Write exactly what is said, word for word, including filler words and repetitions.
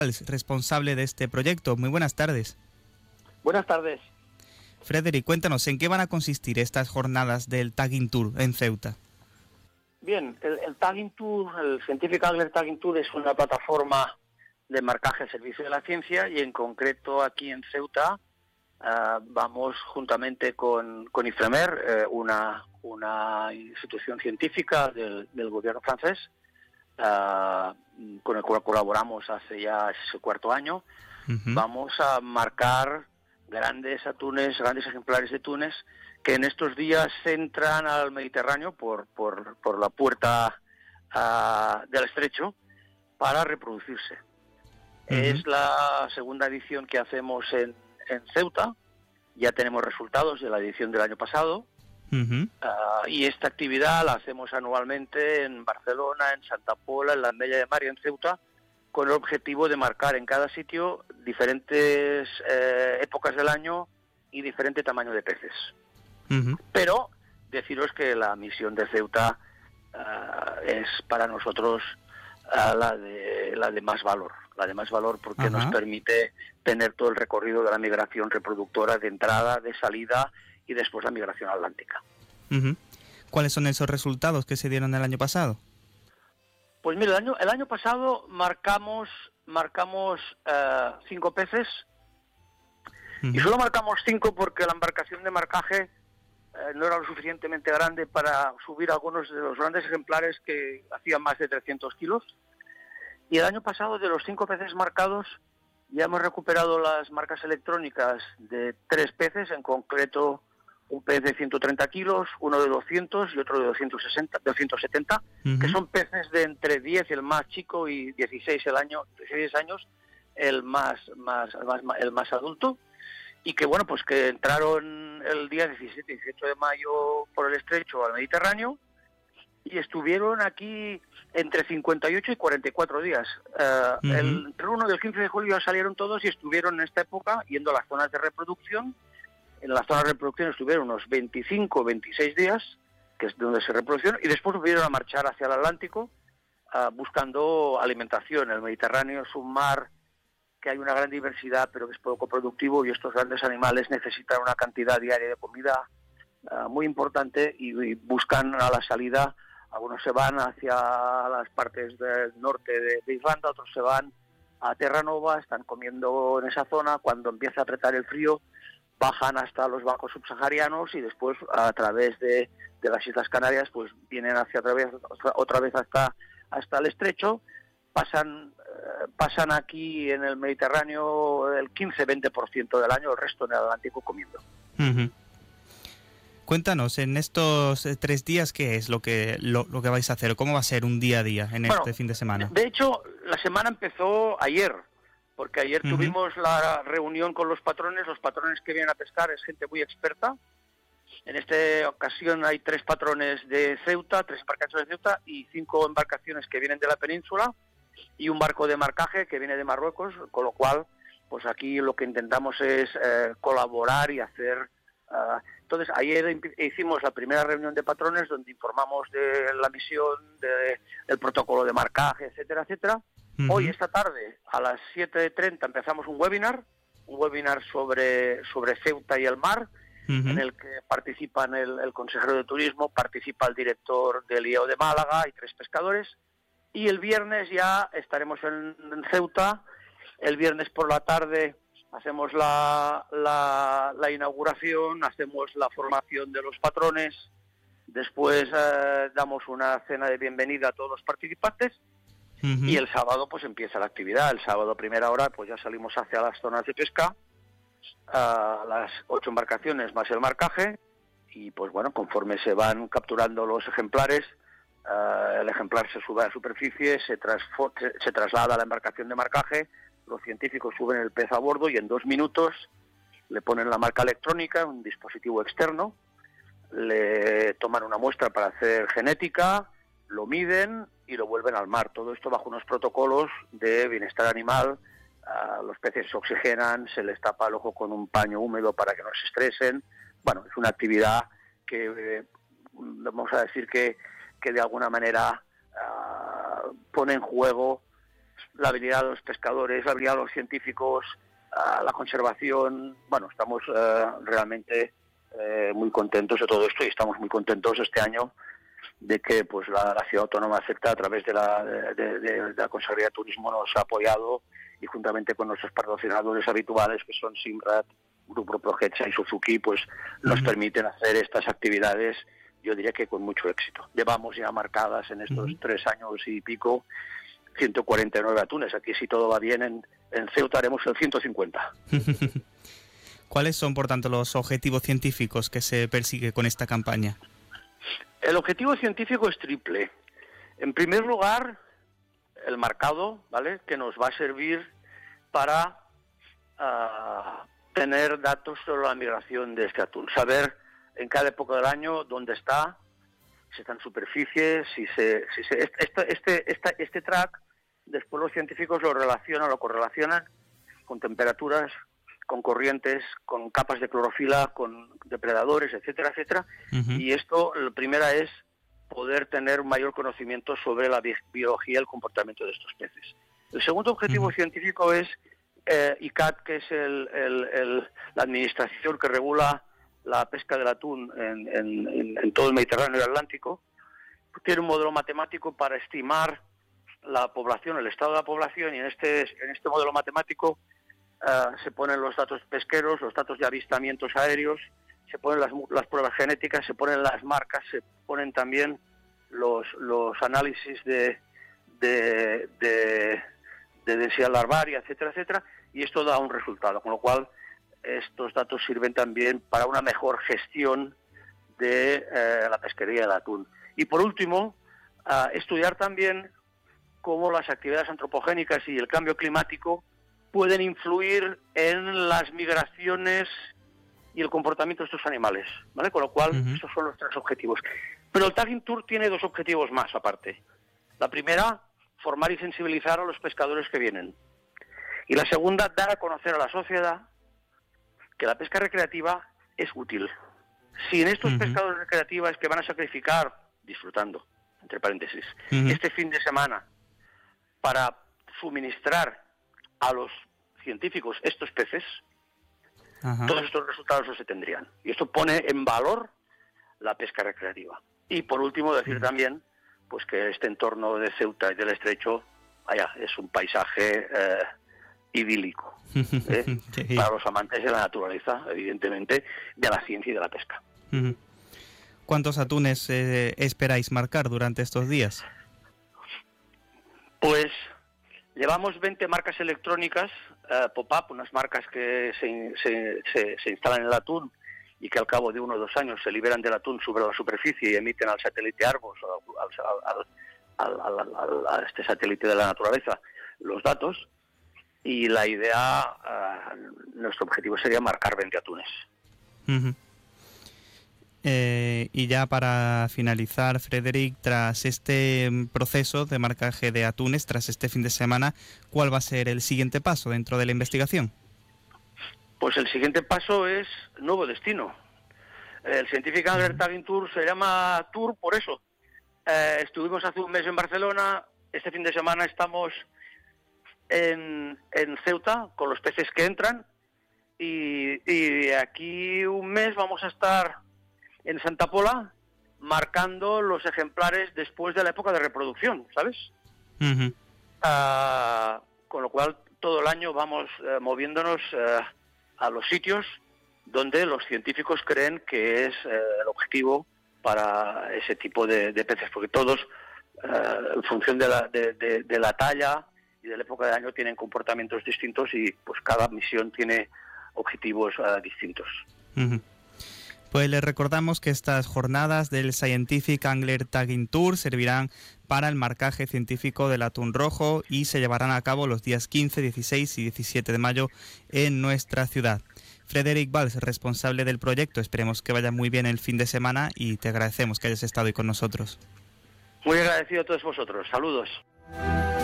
responsable de este proyecto. Muy buenas tardes. Buenas tardes. Frederic, cuéntanos, ¿en qué van a consistir estas jornadas del Tagging Tour en Ceuta? Bien, el, el Tagging Tour, el Scientific Angler Tagging Tour es una plataforma de marcaje al servicio de la ciencia y en concreto aquí en Ceuta uh, vamos juntamente con, con IFREMER, uh, una, una institución científica del, del gobierno francés, uh, con el cual colaboramos hace ya ese cuarto año. Uh-huh. Vamos a marcar grandes atunes, grandes ejemplares de tunes que en estos días entran al Mediterráneo por, por, por la puerta uh, del estrecho para reproducirse. Uh-huh. Es la segunda edición que hacemos en, en Ceuta. Ya tenemos resultados de la edición del año pasado. Uh-huh. Uh, y esta actividad la hacemos anualmente en Barcelona, en Santa Pola, en la Mella de Mar y en Ceuta, con el objetivo de marcar en cada sitio diferentes eh, épocas del año y diferente tamaño de peces. Uh-huh. Pero deciros que la misión de Ceuta uh, es para nosotros uh, la de la de más valor, la de más valor porque uh-huh. nos permite tener todo el recorrido de la migración reproductora de entrada, de salida y después la migración atlántica. Uh-huh. ¿Cuáles son esos resultados que se dieron el año pasado? Pues mira, el año, el año pasado marcamos marcamos uh, cinco peces. Uh-huh. Y solo marcamos cinco porque la embarcación de marcaje uh, no era lo suficientemente grande para subir algunos de los grandes ejemplares que hacían más de trescientos kilos. Y el año pasado, de los cinco peces marcados, ya hemos recuperado las marcas electrónicas de tres peces, en concreto un pez de ciento treinta kilos, uno de doscientos y otro de doscientos sesenta, doscientos setenta, uh-huh. que son peces de entre diez el más chico y dieciséis el año, dieciséis años el más, más, el más, el más adulto, y que bueno, pues que entraron el día diecisiete y dieciocho de mayo por el estrecho al Mediterráneo y estuvieron aquí entre cincuenta y ocho y cuarenta y cuatro días. Uh, uh-huh. el, entre el uno y el quince de julio salieron todos y estuvieron en esta época yendo a las zonas de reproducción. En la zona de reproducción estuvieron unos veinticinco o veintiséis días, que es donde se reproducieron, y después volvieron a marchar hacia el Atlántico uh, buscando alimentación. El Mediterráneo es un mar que hay una gran diversidad, pero que es poco productivo, y estos grandes animales necesitan una cantidad diaria de comida uh, muy importante y, y buscan a la salida. Algunos se van hacia las partes del norte de, de Irlanda, otros se van a Terranova, están comiendo en esa zona. Cuando empieza a apretar el frío, bajan hasta los bancos subsaharianos y después a través de, de las Islas Canarias pues vienen hacia otra vez, otra vez hasta hasta el estrecho, pasan eh, pasan aquí en el Mediterráneo el quince a veinte por ciento del año, el resto en el Atlántico comiendo. Uh-huh. Cuéntanos, en estos tres días, ¿qué es lo que lo, lo que vais a hacer? ¿Cómo va a ser un día a día en bueno, este fin de semana? De hecho, la semana empezó ayer, porque ayer uh-huh. tuvimos la reunión con los patrones. Los patrones que vienen a pescar es gente muy experta. En esta ocasión hay tres patrones de Ceuta, tres embarcaciones de Ceuta y cinco embarcaciones que vienen de la península y un barco de marcaje que viene de Marruecos, con lo cual pues aquí lo que intentamos es eh, colaborar y hacer... Uh, entonces ayer hicimos la primera reunión de patrones donde informamos de la misión, de, del protocolo de marcaje, etcétera, etcétera. Uh-huh. Hoy, esta tarde, a las siete y treinta, empezamos un webinar, un webinar sobre, sobre Ceuta y el mar, uh-huh. en el que participan el, el consejero de turismo, participa el director del I E O de Málaga y tres pescadores. Y el viernes ya estaremos en, en Ceuta. El viernes por la tarde hacemos la, la, la inauguración, hacemos la formación de los patrones, después eh, damos una cena de bienvenida a todos los participantes. Uh-huh. Y el sábado pues empieza la actividad. El sábado a primera hora pues ya salimos hacia las zonas de pesca, a las ocho embarcaciones más el marcaje, y pues bueno, conforme se van capturando los ejemplares, uh, el ejemplar se sube a la superficie, se, transfo- se, se traslada a la embarcación de marcaje, los científicos suben el pez a bordo y en dos minutos le ponen la marca electrónica, un dispositivo externo, le toman una muestra para hacer genética, lo miden y lo vuelven al mar. Todo esto bajo unos protocolos de bienestar animal. Uh, los peces se oxigenan, se les tapa el ojo con un paño húmedo para que no se estresen. Bueno, es una actividad que eh, vamos a decir que, que de alguna manera uh, pone en juego la habilidad de los pescadores, la habilidad de los científicos, uh, la conservación. Bueno, estamos uh, realmente uh, muy contentos de todo esto y estamos muy contentos este año de que pues la, la Ciudad Autónoma de Ceuta, a través de la, de, de, de la Consejería de Turismo, nos ha apoyado, y juntamente con nuestros patrocinadores habituales, que son Simrad, Grupo Progetsa y Suzuki, pues nos uh-huh. permiten hacer estas actividades, yo diría que con mucho éxito. Llevamos ya marcadas en estos uh-huh. tres años y pico ciento cuarenta y nueve atunes. Aquí, si todo va bien, en, en Ceuta haremos el ciento cincuenta. ¿Cuáles son, por tanto, los objetivos científicos que se persigue con esta campaña? El objetivo científico es triple. En primer lugar, el marcado, ¿vale?, que nos va a servir para uh, tener datos sobre la migración de este atún. Saber en cada época del año dónde está, si está en superficie, si se... Si se este, este, este, este track, después los científicos lo relacionan, lo correlacionan con temperaturas, con corrientes, con capas de clorofila, con depredadores, etcétera, etcétera. Uh-huh. Y esto, la primera es poder tener un mayor conocimiento sobre la bi- biología y el comportamiento de estos peces. El segundo objetivo uh-huh. científico es eh, I C A T, que es el, el, el, la administración que regula la pesca del atún en, en, en todo el Mediterráneo y el Atlántico. Tiene un modelo matemático para estimar la población, el estado de la población, y en este, en este modelo matemático Uh, se ponen los datos pesqueros, los datos de avistamientos aéreos, se ponen las, las pruebas genéticas, se ponen las marcas, se ponen también los, los análisis de, de, de, de densidad larvaria, etcétera, etcétera, y esto da un resultado, con lo cual estos datos sirven también para una mejor gestión de uh, la pesquería del atún. Y por último, uh, estudiar también cómo las actividades antropogénicas y el cambio climático pueden influir en las migraciones y el comportamiento de estos animales, ¿vale? Con lo cual, uh-huh. estos son los tres objetivos. Pero el Tagging Tour tiene dos objetivos más aparte. La primera, formar y sensibilizar a los pescadores que vienen. Y la segunda, dar a conocer a la sociedad que la pesca recreativa es útil. Si en estos uh-huh. pescadores recreativos que van a sacrificar, disfrutando, entre paréntesis, uh-huh. este fin de semana para suministrar a los científicos estos peces, Ajá. todos estos resultados no se tendrían. Y esto pone en valor la pesca recreativa. Y por último, decir sí. también pues que este entorno de Ceuta y del Estrecho, vaya, es un paisaje eh, idílico ¿eh? sí. para los amantes de la naturaleza, evidentemente, de la ciencia y de la pesca. Uh-huh. ¿Cuántos atunes eh, esperáis marcar durante estos días? Pues llevamos veinte marcas electrónicas, uh, pop-up, unas marcas que se, se, se, se instalan en el atún y que al cabo de uno o dos años se liberan del atún sobre la superficie y emiten al satélite Argos, al, al, al, al, al, a este satélite de la naturaleza, los datos. Y la idea, uh, nuestro objetivo sería marcar veinte atunes. Uh-huh. Eh, y ya para finalizar, Frederic, tras este proceso de marcaje de atunes, tras este fin de semana, ¿cuál va a ser el siguiente paso dentro de la investigación? Pues el siguiente paso es nuevo destino. El Scientific Angler Tagging Tour se llama Tour por eso. Eh, estuvimos hace un mes en Barcelona, este fin de semana estamos en, en Ceuta con los peces que entran, y, y de aquí un mes vamos a estar en Santa Pola, marcando los ejemplares después de la época de reproducción, ¿sabes? Uh-huh. Uh, con lo cual, todo el año vamos uh, moviéndonos uh, a los sitios donde los científicos creen que es uh, el objetivo para ese tipo de, de peces, porque todos, uh, en función de la, de, de, de la talla y de la época del año, tienen comportamientos distintos y pues cada misión tiene objetivos uh, distintos. Uh-huh. Pues les recordamos que estas jornadas del Scientific Angler Tagging Tour servirán para el marcaje científico del atún rojo y se llevarán a cabo los días quince, dieciséis y diecisiete de mayo en nuestra ciudad. Frederic Valls, responsable del proyecto, esperemos que vaya muy bien el fin de semana y te agradecemos que hayas estado hoy con nosotros. Muy agradecido a todos vosotros. Saludos.